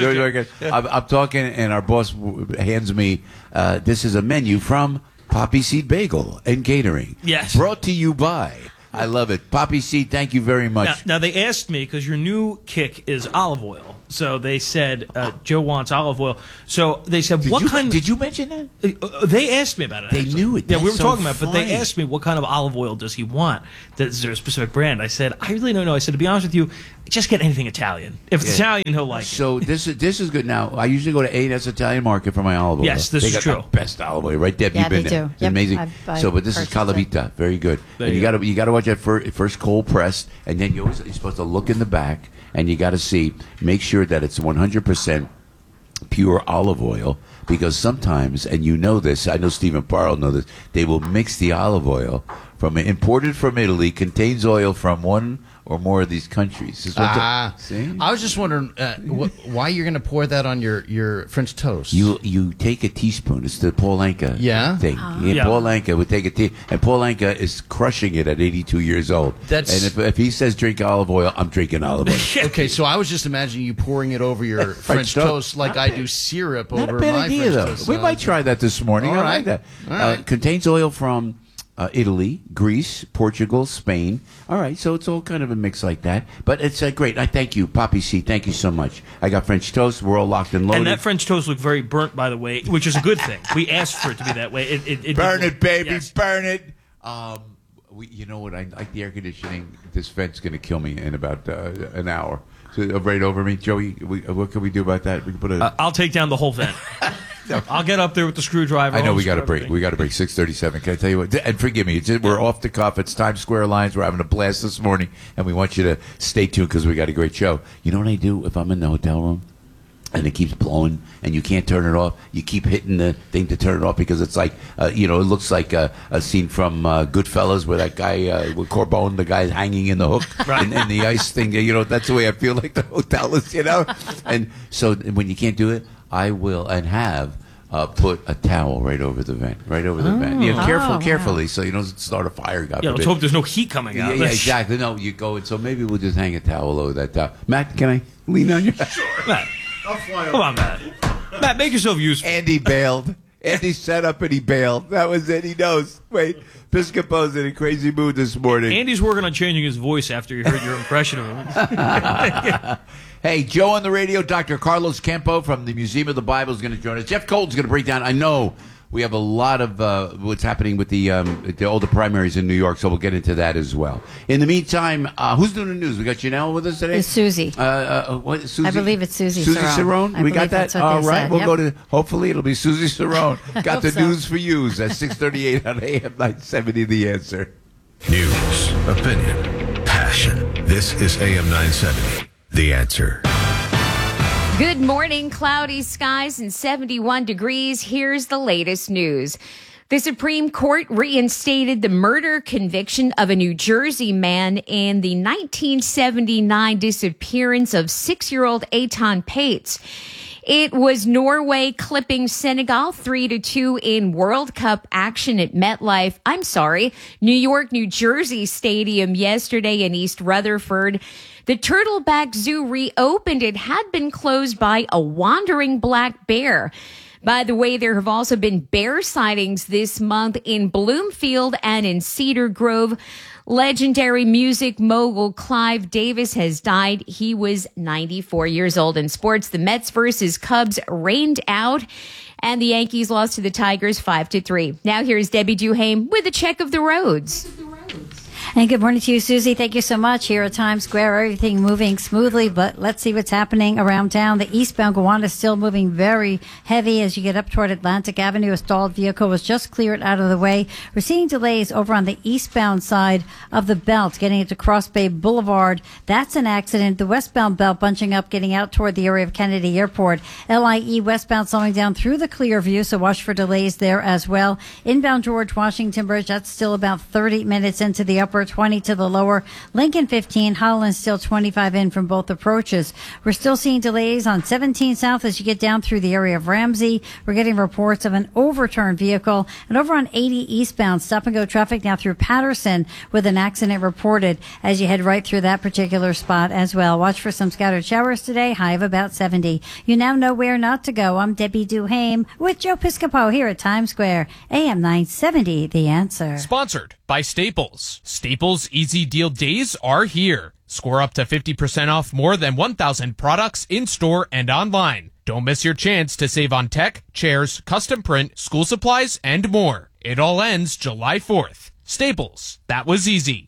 I'm talking, and our boss hands me, this is a menu from Poppy Seed Bagel and Catering. Yes. Brought to you by, I love it, Poppy Seed, thank you very much. Now they asked me, because your new kick is olive oil. So they said, Joe wants olive oil. So they said, Did you mention that? They asked me about it. They knew it. Yeah, we were That's so talking about it, but they funny. asked me, what kind of olive oil does he want? Is there a specific brand? I said, I really don't know. I said, to be honest with you, just get anything Italian. If it's Italian, he'll like it. So this is good. Now, I usually go to A&S Italian Market for my olive oil. Yes, this they is got true. The best olive oil, right, Deb? Yeah, You've been they there. do. It's Yep, amazing. I've But this is Calavita, very good. And you got to watch that first cold pressed, and then you're supposed to look in the back, and you got to see, make sure that it's 100% pure olive oil, because sometimes, and you know this, I know Stephen Parle knows this, they will mix the olive oil imported from Italy, contains oil from one or more of these countries. See? I was just wondering why you're going to pour that on your French toast. You take a teaspoon. It's the Paul Anka thing. Paul Anka would take a teaspoon, and Paul Anka is crushing it at 82 years old. And if he says drink olive oil, I'm drinking olive oil. Okay, so I was just imagining you pouring it over your French toast like I do syrup Not over a bad my idea, French though. toast. We might try that this morning. All I right. like that. All right. Contains oil from Italy, Greece, Portugal, Spain. All right, so it's all kind of a mix like that. But it's great. I thank you, Poppy C. Thank you so much. I got French toast. We're all locked and loaded. And that French toast looked very burnt, by the way, which is a good thing. We asked for it to be that way. Burn it, baby. Yes. Burn it. You know what? I like the air conditioning. This vent's going to kill me in about an hour. So right over me, Joey. What can we do about that? We can put I'll take down the whole vent. I'll get up there with the screwdriver. I know we got to break. We got to break 6:37. Can I tell you what? And forgive me, we're off the cuff. It's Times Square Lines. We're having a blast this morning, and we want you to stay tuned because we got a great show. You know what I do if I'm in the hotel room and it keeps blowing and you can't turn it off? You keep hitting the thing to turn it off because it's like, it looks like a scene from Goodfellas where that guy with Corbone, the guy's hanging in the hook and the ice thing. That's the way I feel like the hotel is. And so when you can't do it, I will and have put a towel right over the vent, carefully, so you don't start a fire. God let's forbid. hope there's no heat coming out. Yeah, exactly. No, you go, and so maybe we'll just hang a towel over that towel. Matt, can I lean on you? Sure. Matt, come on, Matt. Matt, make yourself useful. Andy bailed. Andy set up and he bailed. That was it. He knows. Wait, Piscopo's in a crazy mood this morning. Andy's working on changing his voice after he heard your impression of him. Hey, Joe on the radio, Dr. Carlos Campo from the Museum of the Bible is going to join us. Jeff Colton's going to break down. I know we have a lot of what's happening with all the primaries in New York, so we'll get into that as well. In the meantime, who's doing the news? We got Janelle with us today? It's Susie. Susie? I believe it's Susie Cerrone. We got that? All right. We'll go to, hopefully it'll be Susie Cerrone. Got the news for you at 6:38 on AM 970, The Answer. News, opinion, passion. This is AM 970, The Answer. Good morning. Cloudy skies and 71 degrees. Here's the latest news. The Supreme Court reinstated the murder conviction of a New Jersey man in the 1979 disappearance of 6-year-old Eitan Pates. It was Norway clipping Senegal 3-2 in World Cup action at New York, New Jersey Stadium yesterday in East Rutherford. The Turtleback Zoo reopened. It had been closed by a wandering black bear. By the way, there have also been bear sightings this month in Bloomfield and in Cedar Grove. Legendary music mogul Clive Davis has died. He was 94 years old. In sports, the Mets versus Cubs rained out, and the Yankees lost to the Tigers 5-3. Now here's Debbie Duhame with a check of the roads. And good morning to you, Susie. Thank you so much. Here at Times Square, everything moving smoothly, but let's see what's happening around town. The eastbound Gowanus is still moving very heavy as you get up toward Atlantic Avenue. A stalled vehicle was just cleared out of the way. We're seeing delays over on the eastbound side of the belt, getting into Cross Bay Boulevard. That's an accident. The westbound belt bunching up, getting out toward the area of Kennedy Airport. LIE westbound slowing down through the Clearview, so watch for delays there as well. Inbound George Washington Bridge, that's still about 30 minutes into the upper, 20 to the lower. Lincoln 15, Holland still 25 in from both approaches. We're still seeing delays on 17 South as you get down through the area of Ramsey. We're getting reports of an overturned vehicle. And over on 80 eastbound, stop and go traffic now through Patterson with an accident reported as you head right through that particular spot as well. Watch for some scattered showers today, high of about 70. You now know where not to go. I'm Debbie Duhame with Joe Piscopo here at Times Square, AM 970, The Answer. Sponsored by Staples. Staples Easy Deal Days are here. Score up to 50% off more than 1,000 products in-store and online. Don't miss your chance to save on tech, chairs, custom print, school supplies, and more. It all ends July 4th. Staples. That was easy.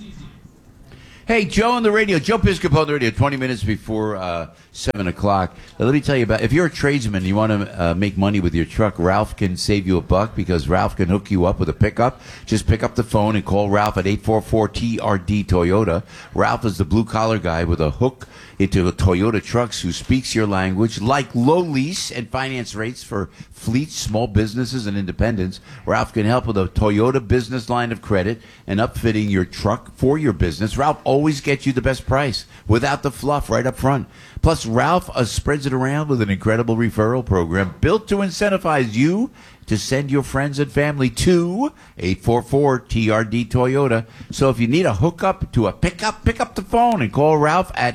Hey, Joe on the radio. Joe Piscopo on the radio, 20 minutes before 7 o'clock. Let me tell you about, if you're a tradesman, you want to make money with your truck, Ralph can save you $1 because Ralph can hook you up with a pickup. Just pick up the phone and call Ralph at 844-TRD Toyota. Ralph is the blue-collar guy with a hook into Toyota trucks who speaks your language, like low lease and finance rates for fleets, small businesses, and independents. Ralph can help with a Toyota business line of credit and upfitting your truck for your business. Ralph always gets you the best price without the fluff right up front. Plus, Ralph spreads it around with an incredible referral program built to incentivize you to send your friends and family to 844-TRD Toyota. So if you need a hookup to a pickup, pick up the phone and call Ralph at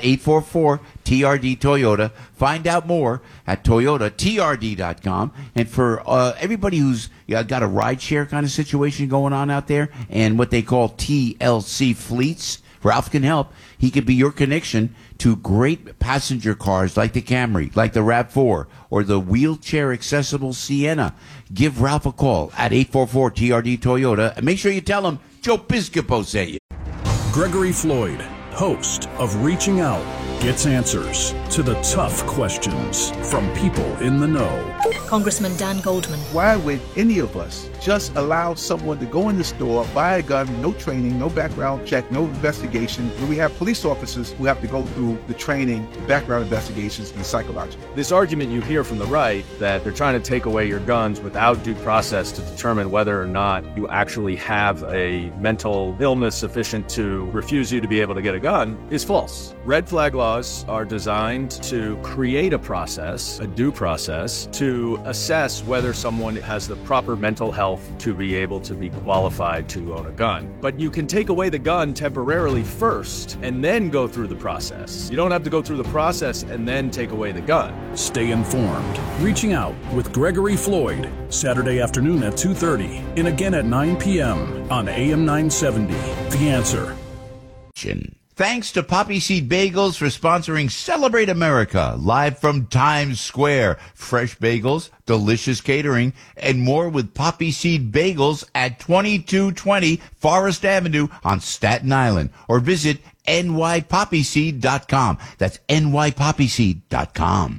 844-TRD Toyota. Find out more at toyotatrd.com. And for everybody who's got a rideshare kind of situation going on out there and what they call TLC fleets, Ralph can help. He could be your connection to great passenger cars like the Camry, like the RAV4, or the wheelchair-accessible Sienna. Give Ralph a call at 844-TRD Toyota, and make sure you tell him Joe Piscopo sent you. Gregory Floyd, host of Reaching Out, gets answers to the tough questions from people in the know. Congressman Dan Goldman. Why would any of us just allow someone to go in the store, buy a gun, no training, no background check, no investigation, when we have police officers who have to go through the training, background investigations, and psychological? This argument you hear from the right that they're trying to take away your guns without due process to determine whether or not you actually have a mental illness sufficient to refuse you to be able to get a gun is false. Red flag laws are designed to create a process, a due process, to assess whether someone has the proper mental health to be able to be qualified to own a gun. But you can take away the gun temporarily first and then go through the process. You don't have to go through the process and then take away the gun. Stay informed. Reaching Out with Gregory Floyd, Saturday afternoon at 2:30 and again at 9 p.m. on AM 970. The Answer. Thanks to Poppy Seed Bagels for sponsoring Celebrate America, live from Times Square. Fresh bagels, delicious catering, and more with Poppy Seed Bagels at 2220 Forest Avenue on Staten Island. Or visit nypoppyseed.com. That's nypoppyseed.com.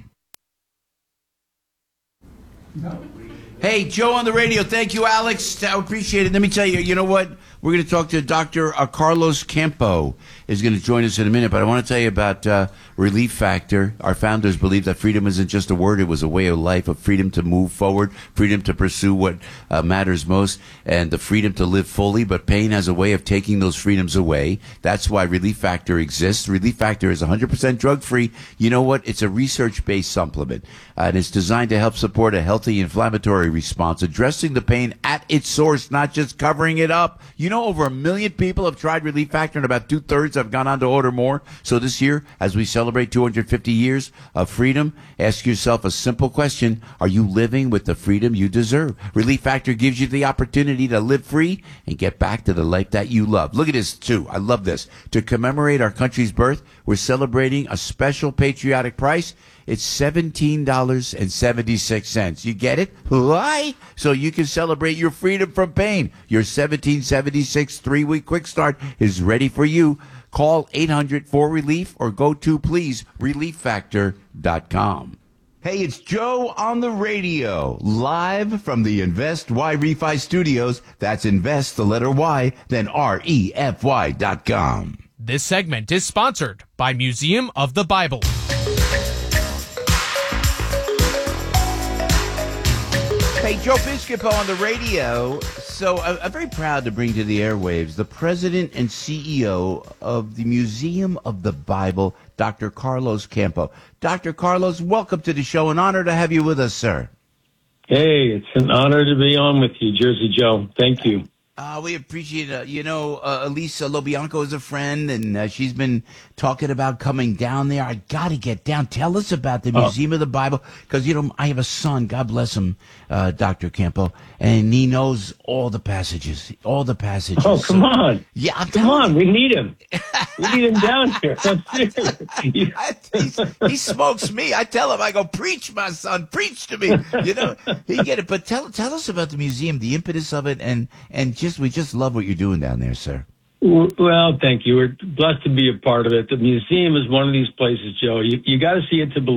Hey, Joe on the radio. Thank you, Alex. I appreciate it. Let me tell you, you know what? We're going to talk to Dr. Carlos Campo is going to join us in a minute, but I want to tell you about Relief Factor. Our founders believe that freedom isn't just a word, it was a way of life, of freedom to move forward, freedom to pursue what matters most, and the freedom to live fully, but pain has a way of taking those freedoms away. That's why Relief Factor exists. Relief Factor is 100% drug-free. You know what? It's a research-based supplement, and it's designed to help support a healthy inflammatory response, addressing the pain at its source, not just covering it up. You know, over 1 million people have tried Relief Factor, and about 2/3 I've gone on to order more. So this year, as we celebrate 250 years of freedom, ask yourself a simple question. Are you living with the freedom you deserve? Relief Factor gives you the opportunity to live free and get back to the life that you love. Look at this, too. I love this. To commemorate our country's birth, we're celebrating a special patriotic price. It's $17.76. You get it? Why? So you can celebrate your freedom from pain. Your $17.76 3-week quick start is ready for you. Call 800-4RELIEF or go to, please, relieffactor.com. Hey, it's Joe on the radio, live from the Invest Y Refi Studios. That's Invest, the letter Y, then REFY.com. This segment is sponsored by Museum of the Bible. Hey, Joe Piscopo on the radio. So I'm very proud to bring to the airwaves the president and CEO of the Museum of the Bible, Dr. Carlos Campo. Dr. Carlos, welcome to the show. An honor to have you with us, sir. Hey, it's an honor to be on with you, Jersey Joe. Thank you. We appreciate it. Elisa Lobianco is a friend, and she's been talking about coming down there. I got to get down. Tell us about the Museum of the Bible, because, I have a son, God bless him, Dr. Campo, and he knows all the passages. Oh, come on. Yeah, come on. We need him. We need him down here. He smokes me. I tell him, I go, preach, my son, preach to me. He get it. But tell us about the museum, the impetus of it, and we just love what you're doing down there, sir. Well, thank you. We're blessed to be a part of it. The museum is one of these places, Joe. You got to see it to believe.